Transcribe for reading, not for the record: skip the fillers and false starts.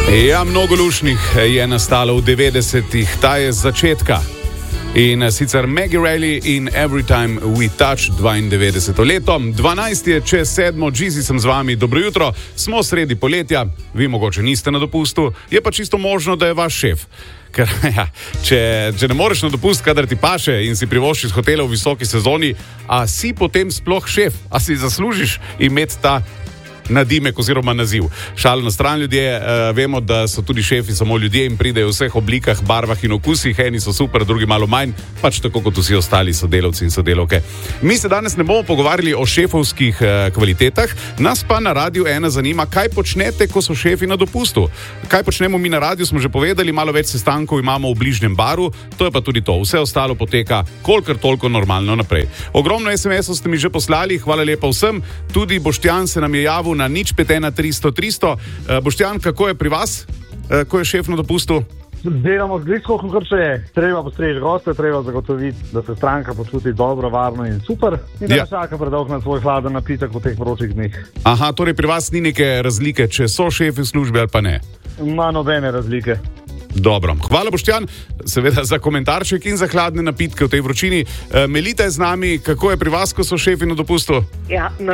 Ja, mnogo lušnih je nastalo v 90-ih, ta je z začetka. In sicer Maggie Reilly in Every Time We Touch, 92. leto. 12 je čez 7, Jeezy sem z vami, dobro jutro. Smo sredi poletja, vi mogoče niste na dopustu, je pa čisto možno, da je vaš šef. Ker ja, če ne moreš na dopust, kadar ti paše in si privoščiš hotela v visoki sezoni, a si potem sploh šef, a si zaslužiš imeti ta nadimek oziroma naziv. Šalo na stran, ljudje, vemo, da so tudi šefi samo ljudje in pridejo v vseh oblikah, barvah in okusih, eni so super, drugi malo manj, pač tako kot vsi ostali sodelavci in sodelavke. Mi se danes ne bomo pogovarjali o šefovskih kvalitetah, nas pa na Radiu 1 zanima, kaj počnete, ko so šefi na dopustu. Kaj počnemo mi na radiu, smo že povedali, malo več sestankov imamo v bližnjem baru, to je pa tudi to, vse ostalo poteka kolikor toliko normalno naprej. Ogromno SMS-ov ste mi že poslali, hvala lepa vsem, tudi Boštjan se nam je javil na 051 300 300. Boštjan, kako je pri vas, ko je šef na dopustu? Delamo z gliskom, kot še je. Treba postreči goste, treba zagotoviti, da se stranka počuti dobro, varno in super. In da čaka predolg na svoj hladen napitek v teh vročih dneh. Aha, torej pri vas ni neke razlike, če so šefi v službi ali pa ne? Ma nobene razlike. Dobro. Hvala, Boštjan, seveda za komentarček in za hladne napitke v tej vročini. Melita je z nami, kako je pri vas, ko so šefi na dopustu? Ja,